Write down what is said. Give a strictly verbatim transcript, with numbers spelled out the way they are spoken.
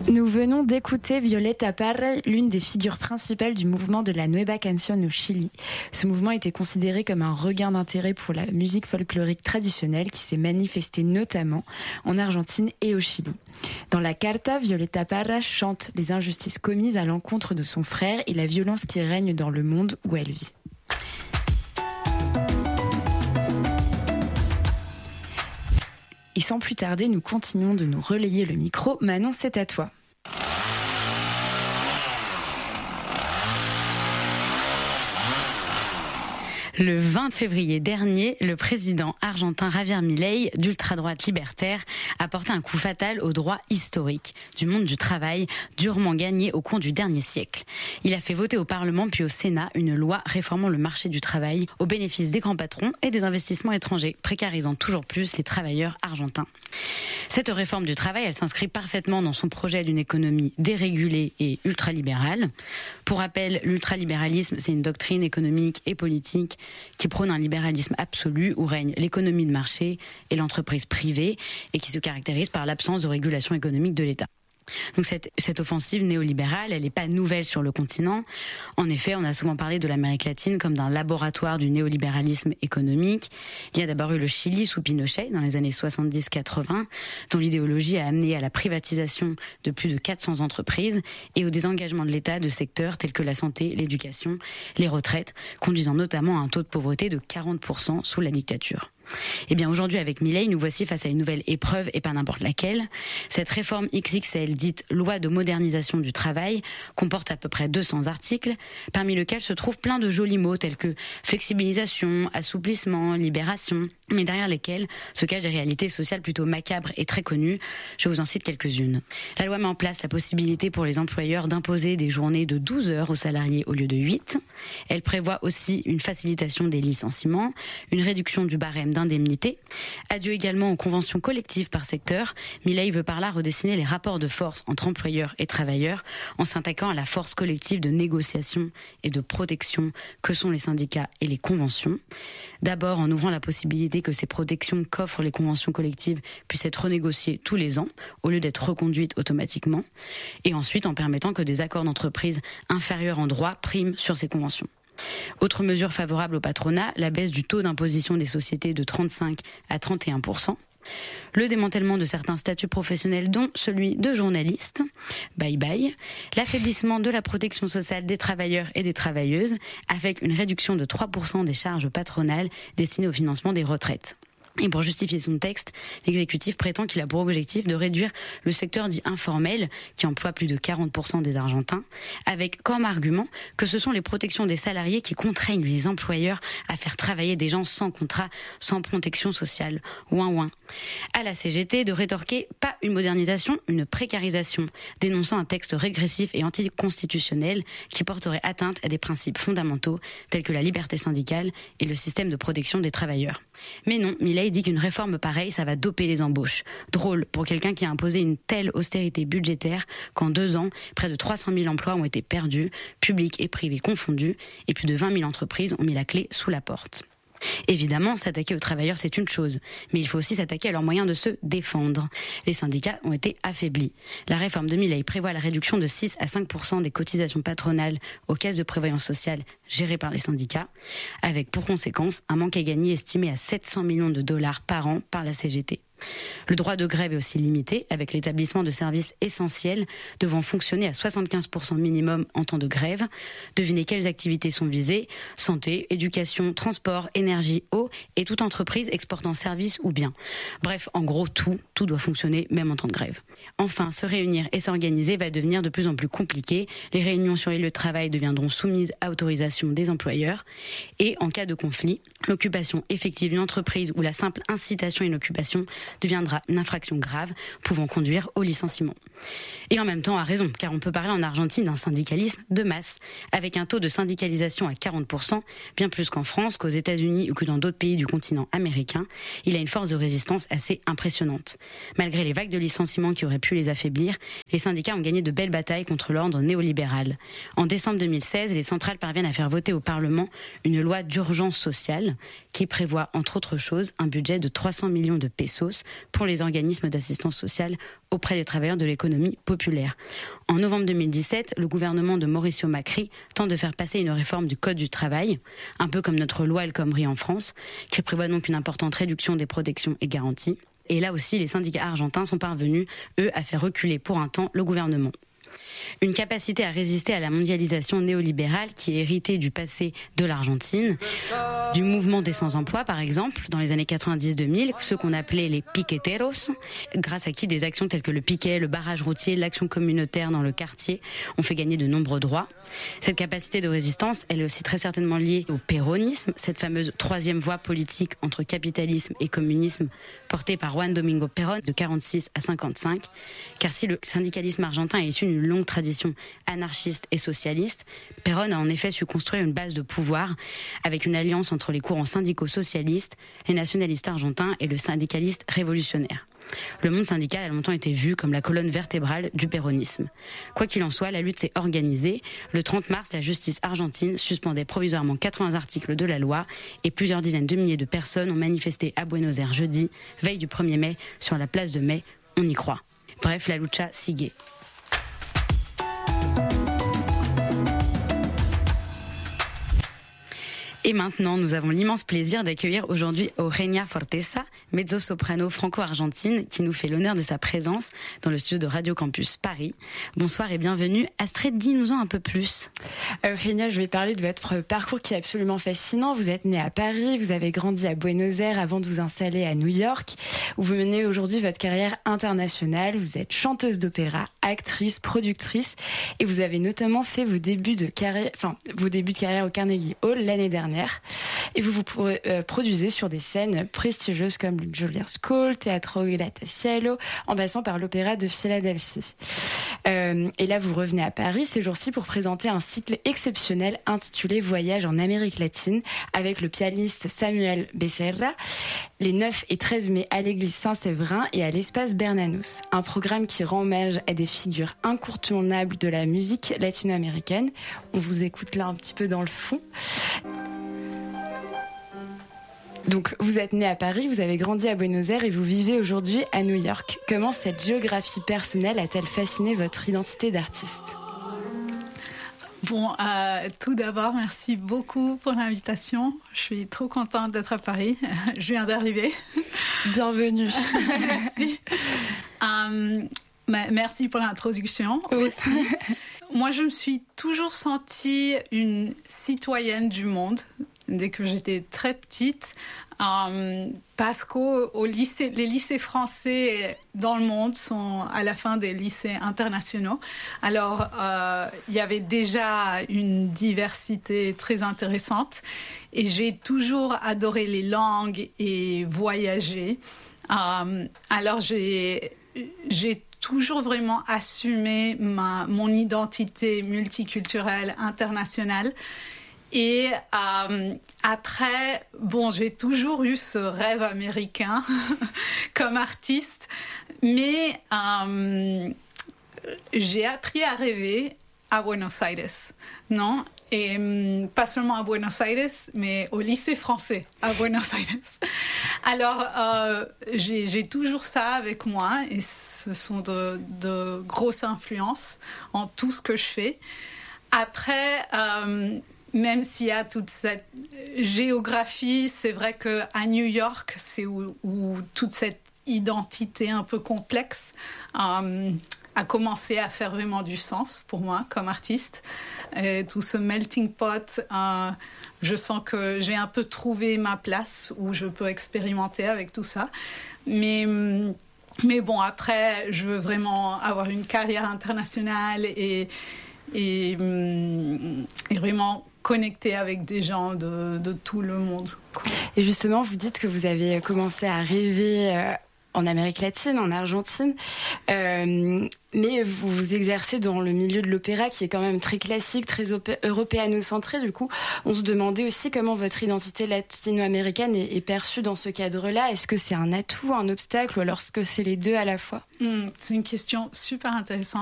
Nous venons d'écouter Violeta Parra, l'une des figures principales du mouvement de la Nueva Canción au Chili. Ce mouvement était considéré comme un regain d'intérêt pour la musique folklorique traditionnelle qui s'est manifesté notamment en Argentine et au Chili. Dans la Carta, Violeta Parra chante les injustices commises à l'encontre de son frère et la violence qui règne dans le monde où elle vit. Et sans plus tarder, nous continuons de nous relayer le micro. Manon, c'est à toi. Le vingt février dernier, le président argentin Javier Milei, d'ultra-droite libertaire, a porté un coup fatal au droit historique du monde du travail, durement gagné au cours du dernier siècle. Il a fait voter au Parlement puis au Sénat une loi réformant le marché du travail au bénéfice des grands patrons et des investissements étrangers, précarisant toujours plus les travailleurs argentins. Cette réforme du travail, elle s'inscrit parfaitement dans son projet d'une économie dérégulée et ultralibérale. Pour rappel, l'ultralibéralisme, c'est une doctrine économique et politique qui prône un libéralisme absolu où règne l'économie de marché et l'entreprise privée et qui se caractérise par l'absence de régulation économique de l'État. Donc cette, cette offensive néolibérale, elle n'est pas nouvelle sur le continent. En effet, on a souvent parlé de l'Amérique latine comme d'un laboratoire du néolibéralisme économique. Il y a d'abord eu le Chili sous Pinochet dans les années soixante-dix quatre-vingts, dont l'idéologie a amené à la privatisation de plus de quatre cents entreprises et au désengagement de l'État de secteurs tels que la santé, l'éducation, les retraites, conduisant notamment à un taux de pauvreté de quarante pour cent sous la dictature. Eh bien aujourd'hui avec Milei, nous voici face à une nouvelle épreuve et pas n'importe laquelle. Cette réforme X X L dite loi de modernisation du travail comporte à peu près deux cents articles, parmi lesquels se trouvent plein de jolis mots tels que flexibilisation, assouplissement, libération, mais derrière lesquels se cachent des réalités sociales plutôt macabres et très connues. Je vous en cite quelques-unes. La loi met en place la possibilité pour les employeurs d'imposer des journées de douze heures aux salariés au lieu de huit. Elle prévoit aussi une facilitation des licenciements, une réduction du barème d'indemnité. Adieu également aux conventions collectives par secteur. Milei veut par là redessiner les rapports de force entre employeurs et travailleurs en s'attaquant à la force collective de négociation et de protection que sont les syndicats et les conventions. D'abord en ouvrant la possibilité que ces protections qu'offrent les conventions collectives puissent être renégociées tous les ans au lieu d'être reconduites automatiquement. Et ensuite en permettant que des accords d'entreprise inférieurs en droit priment sur ces conventions. Autre mesure favorable au patronat, la baisse du taux d'imposition des sociétés de trente-cinq à trente et un pour cent. Le démantèlement de certains statuts professionnels dont celui de journaliste, bye bye, l'affaiblissement de la protection sociale des travailleurs et des travailleuses avec une réduction de trois pour cent des charges patronales destinées au financement des retraites. Et pour justifier son texte, l'exécutif prétend qu'il a pour objectif de réduire le secteur dit informel, qui emploie plus de quarante pour cent des Argentins, avec comme argument que ce sont les protections des salariés qui contraignent les employeurs à faire travailler des gens sans contrat, sans protection sociale. Ouin ouin. À la C G T de rétorquer pas une modernisation, une précarisation, dénonçant un texte régressif et anticonstitutionnel qui porterait atteinte à des principes fondamentaux tels que la liberté syndicale et le système de protection des travailleurs. Mais non, Milei dit qu'une réforme pareille, ça va doper les embauches. Drôle pour quelqu'un qui a imposé une telle austérité budgétaire qu'en deux ans, près de trois cent mille emplois ont été perdus, publics et privés confondus, et plus de vingt mille entreprises ont mis la clé sous la porte. Évidemment, s'attaquer aux travailleurs, c'est une chose, mais il faut aussi s'attaquer à leurs moyens de se défendre. Les syndicats ont été affaiblis. La réforme de Milei prévoit la réduction de six à cinq pour cent des cotisations patronales aux caisses de prévoyance sociale gérées par les syndicats, avec pour conséquence un manque à gagner estimé à sept cents millions de dollars par an par la C G T. Le droit de grève est aussi limité, avec l'établissement de services essentiels devant fonctionner à soixante-quinze pour cent minimum en temps de grève. Devinez quelles activités sont visées: santé, éducation, transport, énergie, eau et toute entreprise exportant services ou biens. Bref, en gros, tout, tout doit fonctionner même en temps de grève. Enfin, se réunir et s'organiser va devenir de plus en plus compliqué. Les réunions sur les lieux de travail deviendront soumises à autorisation des employeurs. Et en cas de conflit, l'occupation effective d'une entreprise ou la simple incitation à une occupation deviendra une infraction grave, pouvant conduire au licenciement. Et en même temps, a raison, car on peut parler en Argentine d'un syndicalisme de masse, avec un taux de syndicalisation à quarante pour cent, bien plus qu'en France, qu'aux États-Unis ou que dans d'autres pays du continent américain. Il a une force de résistance assez impressionnante. Malgré les vagues de licenciements qui auraient pu les affaiblir, les syndicats ont gagné de belles batailles contre l'ordre néolibéral. En décembre deux mille seize, les centrales parviennent à faire voter au Parlement une loi d'urgence sociale qui prévoit, entre autres choses, un budget de trois cents millions de pesos, plus pour les organismes d'assistance sociale auprès des travailleurs de l'économie populaire. En novembre deux mille dix-sept, le gouvernement de Mauricio Macri tente de faire passer une réforme du Code du travail, un peu comme notre loi El Khomri en France, qui prévoit donc une importante réduction des protections et garanties. Et là aussi, les syndicats argentins sont parvenus, eux, à faire reculer pour un temps le gouvernement. Une capacité à résister à la mondialisation néolibérale qui est héritée du passé de l'Argentine, du mouvement des sans-emploi par exemple, dans les années quatre-vingt-dix deux mille, ceux qu'on appelait les piqueteros, grâce à qui des actions telles que le piquet, le barrage routier, l'action communautaire dans le quartier ont fait gagner de nombreux droits. Cette capacité de résistance, elle est aussi très certainement liée au péronisme, cette fameuse troisième voie politique entre capitalisme et communisme portée par Juan Domingo Perón de quarante-six à cinquante-cinq, car si le syndicalisme argentin est issu d'une longue tradition anarchiste et socialiste, Perón a en effet su construire une base de pouvoir avec une alliance entre les courants syndicaux socialistes, les nationalistes argentins et le syndicaliste révolutionnaire. Le monde syndical a longtemps été vu comme la colonne vertébrale du péronisme. Quoi qu'il en soit, la lutte s'est organisée. Le trente mars, la justice argentine suspendait provisoirement quatre-vingts articles de la loi et plusieurs dizaines de milliers de personnes ont manifesté à Buenos Aires jeudi, veille du premier mai, sur la place de Mai. On y croit. Bref, la lucha sigue. Et maintenant, nous avons l'immense plaisir d'accueillir aujourd'hui Eugenia Forteza, mezzo-soprano franco-argentine, qui nous fait l'honneur de sa présence dans le studio de Radio Campus Paris. Bonsoir et bienvenue. Astrid, dis-nous-en un peu plus. Eugenia, je vais parler de votre parcours qui est absolument fascinant. Vous êtes née à Paris, vous avez grandi à Buenos Aires avant de vous installer à New York, où vous menez aujourd'hui votre carrière internationale. Vous êtes chanteuse d'opéra, actrice, productrice, et vous avez notamment fait vos débuts de carrière, enfin, vos débuts de carrière au Carnegie Hall l'année dernière. Et vous vous euh, produisez sur des scènes prestigieuses comme le Juilliard School, Teatro Grattacielo, en passant par l'Opéra de Philadelphie. Euh, et là, vous revenez à Paris ces jours-ci pour présenter un cycle exceptionnel intitulé Voyage en Amérique latine avec le pianiste Samuel Becerra, les neuf et treize mai à l'église Saint-Séverin et à l'espace Bernanos. Un programme qui rend hommage à des figures incontournables de la musique latino-américaine. On vous écoute là un petit peu dans le fond. Donc, vous êtes né à Paris, vous avez grandi à Buenos Aires et vous vivez aujourd'hui à New York. Comment cette géographie personnelle a-t-elle fasciné votre identité d'artiste ? Bon, euh, tout d'abord, merci beaucoup pour l'invitation. Je suis trop contente d'être à Paris. Je viens d'arriver. Bienvenue. Merci. Um, merci pour l'introduction aussi. Moi, je me suis toujours sentie une citoyenne du monde dès que j'étais très petite, euh, parce qu'au au lycée, les lycées français dans le monde sont à la fin des lycées internationaux. Alors, euh, il y avait déjà une diversité très intéressante et j'ai toujours adoré les langues et voyager. Euh, alors, j'ai, j'ai toujours vraiment assumé ma, mon identité multiculturelle internationale. Et euh, après, bon, j'ai toujours eu ce rêve américain comme artiste, mais euh, j'ai appris à rêver à Buenos Aires, non ? Et euh, pas seulement à Buenos Aires, mais au lycée français à Buenos Aires. Alors, euh, j'ai, j'ai toujours ça avec moi, et ce sont de, de grosses influences en tout ce que je fais. Après, euh, même s'il y a toute cette géographie, c'est vrai qu'à New York, c'est où, où toute cette identité un peu complexe euh, a commencé à faire vraiment du sens pour moi comme artiste. Et tout ce melting pot, euh, je sens que j'ai un peu trouvé ma place où je peux expérimenter avec tout ça. Mais, mais bon, après, je veux vraiment avoir une carrière internationale et, et, et vraiment connecter avec des gens de, de tout le monde. Et justement, vous dites que vous avez commencé à rêver euh, en Amérique latine, en Argentine, euh, mais vous vous exercez dans le milieu de l'opéra qui est quand même très classique, très opé- européano-centré. Du coup, on se demandait aussi comment votre identité latino-américaine est, est perçue dans ce cadre-là. Est-ce que c'est un atout, un obstacle, ou alors est-ce que c'est les deux à la fois ? Mmh, c'est une question super intéressante.